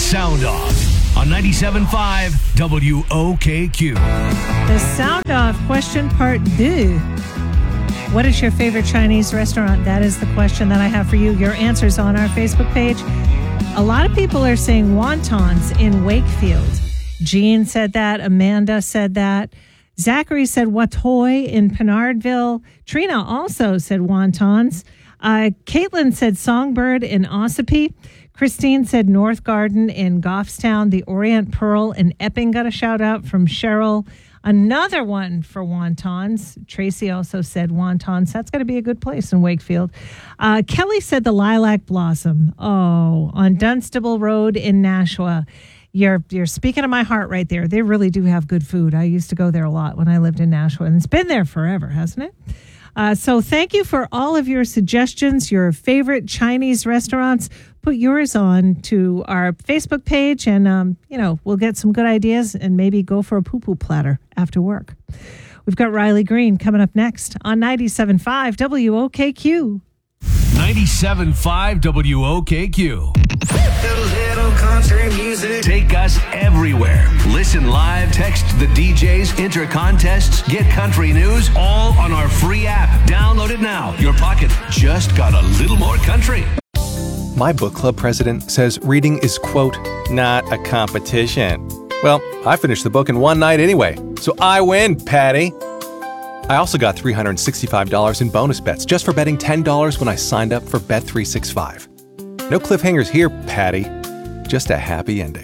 Sound Off on 97.5 WOKQ. The Sound Off question part 2. What is your favorite Chinese restaurant? That is the question that I have for you. Your answers on our Facebook page. A lot of people are saying wontons in Wakefield. Jean said that. Amanda said that. Zachary said Watoy in Pinardville. Trina also said wontons. Caitlin said Songbird in Ossipee. Christine said North Garden in Goffstown. The Orient Pearl in Epping got a shout out from Cheryl. Another one for wontons. Tracy also said wontons. That's going to be a good place in Wakefield. Kelly said the Lilac Blossom. Oh, on Dunstable Road in Nashua. You're speaking to my heart right there. They really do have good food. I used to go there a lot when I lived in Nashua, and it's been there forever, hasn't it? So thank you for all of your suggestions, your favorite Chinese restaurants. Put yours on to our Facebook page, and, we'll get some good ideas and maybe go for a poo-poo platter after work. We've got Riley Green coming up next on 97.5 WOKQ. 97.5 WOKQ. Country music. Take us everywhere. Listen live, text the DJs, enter contests, get country news, all on our free app. Download it now. Your pocket just got a little more country. My book club president says reading is, quote, not a competition. Well, I finished the book in one night anyway, so I win, Patty. I also got $365 in bonus bets just for betting $10 when I signed up for Bet365. No cliffhangers here, Patty. Just a happy ending.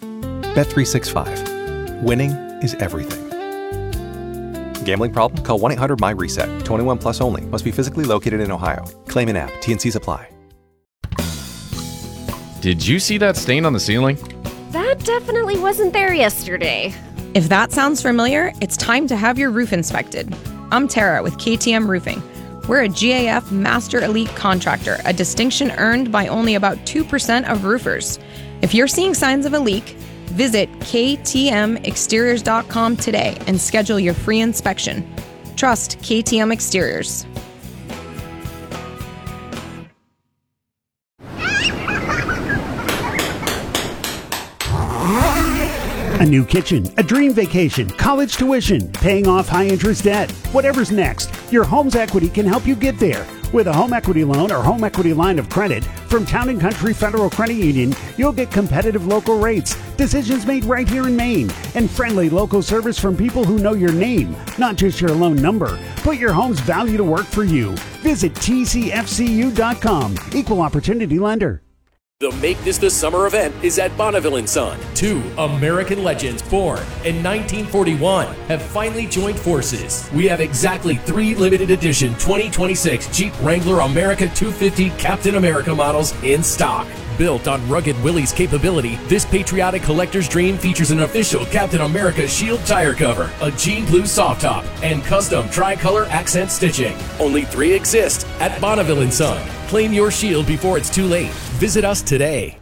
Bet365. Winning is everything. Gambling problem? Call 1-800-MY-RESET. 21 plus only. Must be physically located in Ohio. Claim in app. T&Cs apply. Did you see that stain on the ceiling? That definitely wasn't there yesterday. If that sounds familiar, it's time to have your roof inspected. I'm Tara with KTM Roofing. We're a GAF Master Elite Contractor, a distinction earned by only about 2% of roofers. If you're seeing signs of a leak, visit ktmexteriors.com today and schedule your free inspection. Trust KTM Exteriors. A new kitchen, a dream vacation, college tuition, paying off high-interest debt. Whatever's next, your home's equity can help you get there. With a home equity loan or home equity line of credit from Town & Country Federal Credit Union, you'll get competitive local rates, decisions made right here in Maine, and friendly local service from people who know your name, not just your loan number. Put your home's value to work for you. Visit tcfcu.com. Equal Opportunity Lender. The Make This the Summer event is at Bonneville & Son. Two American legends born in 1941 have finally joined forces. We have exactly 3 limited edition 2026 Jeep Wrangler America 250 Captain America models in stock. Built on rugged Willys capability, this patriotic collector's dream features an official Captain America shield tire cover, a jean blue soft top, and custom tricolor accent stitching. Only 3 exist at Bonneville & Son. Claim your shield before it's too late. Visit us today.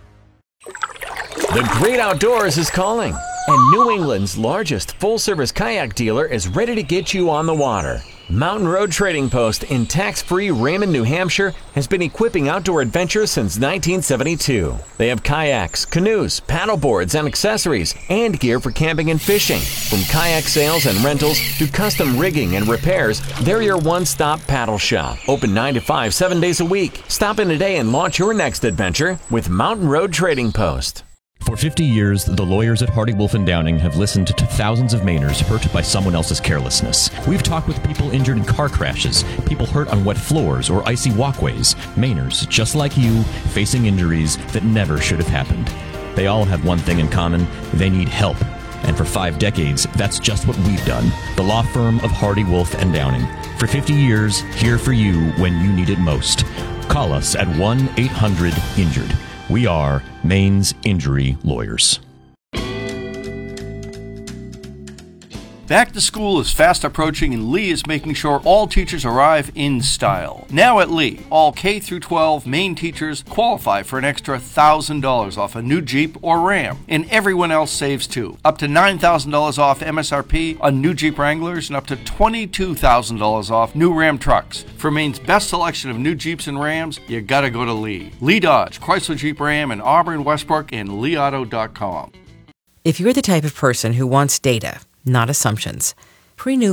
The great outdoors is calling, and New England's largest full-service kayak dealer is ready to get you on the water. Mountain Road Trading Post in tax-free Raymond, New Hampshire has been equipping outdoor adventurers since 1972. They have kayaks, canoes, paddleboards, and accessories, and gear for camping and fishing. From kayak sales and rentals to custom rigging and repairs, they're your one-stop paddle shop. Open 9 to 5, 7 days a week. Stop in today and launch your next adventure with Mountain Road Trading Post. For 50 years, the lawyers at Hardy Wolf & Downing have listened to thousands of Mainers hurt by someone else's carelessness. We've talked with people injured in car crashes, people hurt on wet floors or icy walkways, Mainers, just like you, facing injuries that never should have happened. They all have one thing in common: they need help. And for 5 decades, that's just what we've done. The law firm of Hardy Wolf & Downing. For 50 years, here for you when you need it most. Call us at 1-800-INJURED. We are Maine's Injury Lawyers. Back to school is fast approaching, and Lee is making sure all teachers arrive in style. Now at Lee, all K through 12 Maine teachers qualify for an extra $1,000 off a new Jeep or Ram, and everyone else saves too. Up to $9,000 off MSRP on new Jeep Wranglers and up to $22,000 off new Ram trucks. For Maine's best selection of new Jeeps and Rams, you gotta go to Lee. Lee Dodge, Chrysler Jeep Ram in Auburn, Westbrook, and leeauto.com. If you're the type of person who wants data, not assumptions, Prenew